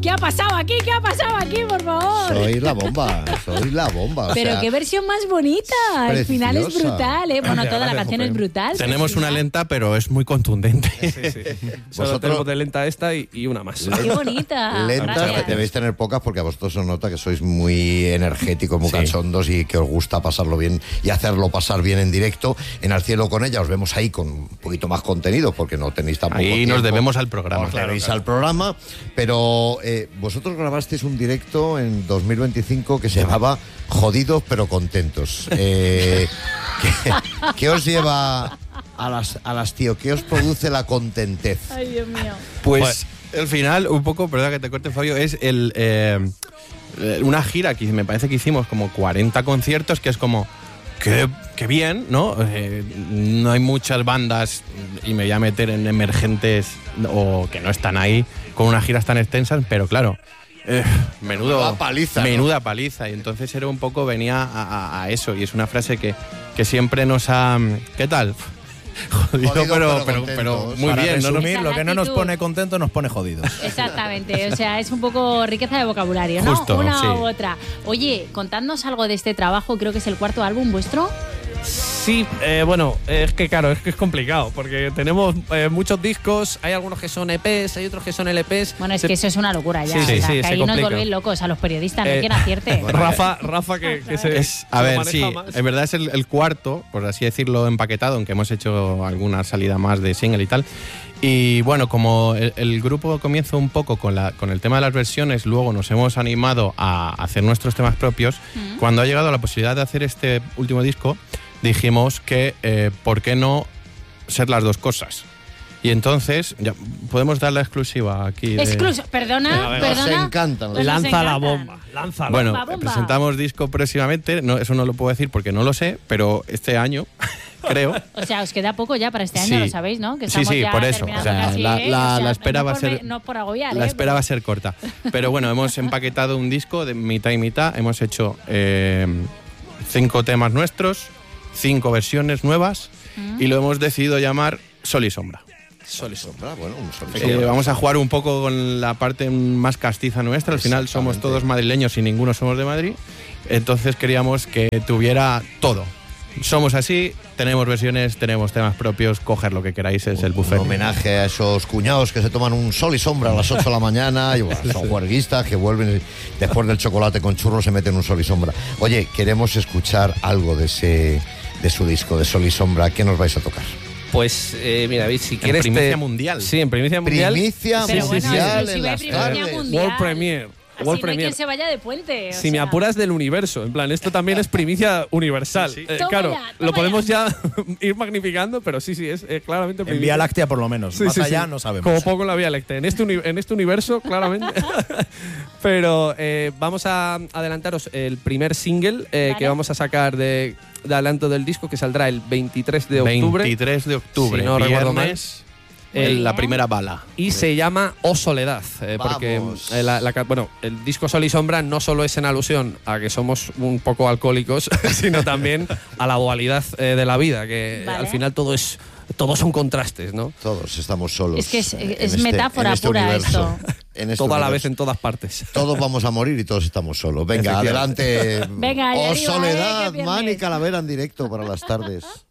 ¿Qué ha pasado aquí? ¿Qué ha pasado aquí, por favor? Soy la bomba. Pero qué versión más bonita. El final es brutal, ¿eh? Bueno, toda la canción es brutal. Tenemos una lenta, pero es muy contundente. Solo tenemos de lenta esta y una más. Qué bonita. Lentas Gracias. debéis tener pocas porque a vosotros os nota que sois muy energéticos, muy cachondos y que os gusta pasarlo bien y hacerlo pasar bien en directo. En Al Cielo con ella os vemos ahí con un poquito más contenido porque no tenéis tampoco Ahí tiempo. nos debemos al programa. Os debéis al programa, pero vosotros grabasteis un directo en 2025 que se llamaba Jodidos pero contentos. ¿Qué os lleva a las tío? ¿Qué os produce la contentez? Ay, Dios mío. Pues el final, un poco, perdón que te corte, Fabio, es una gira que me parece que hicimos como 40 conciertos, que es como, qué bien, ¿no? No hay muchas bandas, y me voy a meter en emergentes o que no están ahí, con unas giras tan extensas, pero claro, menuda paliza. Y entonces era un poco, venía a eso, y es una frase que siempre nos ha... ¿Qué tal? Jodido, pero muy Para bien. resumir, lo que no nos pone contentos nos pone jodidos. Exactamente, o sea, es un poco riqueza de vocabulario, ¿no? Justo, una sí. u otra. Oye, contadnos algo de este trabajo, creo que es el cuarto álbum vuestro. Sí, bueno, es que claro, es que es complicado, porque tenemos muchos discos, hay algunos que son EPs, hay otros que son LPs. Bueno, es que eso es una locura ya. Sí, o sea, sí, que se ahí nos complica. volvéis locos a los periodistas, no hay quien acierte. Rafa que se A lo ver, maneja sí, más. en verdad es el cuarto, por así decirlo, empaquetado, aunque hemos hecho alguna salida más de single y tal. Y bueno, como el grupo comienza un poco con el tema de las versiones, luego nos hemos animado a hacer nuestros temas propios. Cuando ha llegado la posibilidad de hacer este último disco, dijimos que ¿por qué no ser las dos cosas? Y entonces, ya podemos dar la exclusiva aquí. Perdona. Nos encantan. Pues nos Lanza la encantan. bomba, lánzala. Bueno, Bomba. presentamos disco próximamente, no, eso no lo puedo decir porque no lo sé, pero este año, creo. O sea, os queda poco ya para este año, Sí. lo sabéis, ¿no? Que Sí, estamos ya por eso. terminando O sea, casi, la espera no va a por ser... no por agobiar, La espera pero- va a ser corta. Pero bueno, hemos empaquetado un disco de mitad y mitad. Hemos hecho 5 temas nuestros, 5 versiones nuevas y lo hemos decidido llamar Sol y Sombra. Sol y sombra, bueno, un sol y sombra. Vamos a jugar un poco con la parte más castiza nuestra. Al final somos todos madrileños y ninguno somos de Madrid. Entonces queríamos que tuviera todo. Somos así, tenemos versiones, tenemos temas propios, coger lo que queráis, es el buffet. Un homenaje a esos cuñados que se toman un sol y sombra a las 8 de la mañana y bueno, son juerguistas que vuelven y después del chocolate con churros se meten un sol y sombra. Oye, queremos escuchar algo de su disco, de Sol y Sombra. ¿Qué nos vais a tocar? Pues mira, David, si quieres primicia mundial. Sí, en primicia mundial. Primicia Pero bueno, mundial exclusiva en y las primicia tardes. mundial. World Premiere. Así World no hay Premiere. quien se vaya de puente. o Si me sea. apuras del universo, en plan, esto también es primicia universal. Sí, sí. Toma Claro, ya, lo toma podemos ya ir magnificando, pero sí, es claramente En primicia. Vía Láctea por lo menos. Sí, Más sí, allá sí. no sabemos. Como poco en la Vía Láctea. En este universo, claramente. Pero vamos a adelantaros el primer single que Vale. vamos a sacar de adelanto del disco, que saldrá el 23 de octubre. 23 de octubre, Si no recuerdo mal. viernes, Muy bien. la primera bala. Y se llama O Soledad, porque Vamos. bueno, el disco Sol y Sombra no solo es en alusión a que somos un poco alcohólicos, sino también a la dualidad de la vida, que Vale. al final todos son contrastes, ¿no? Todos estamos solos. Es que es en este- metáfora en este pura universo. esto. En este Toda la universo. vez en todas partes. Todos vamos a morir y todos estamos solos. Venga, Efectivamente. adelante. Venga, allá Oh, arriba, Soledad, que pierdes. Mani Calavera en directo para las tardes.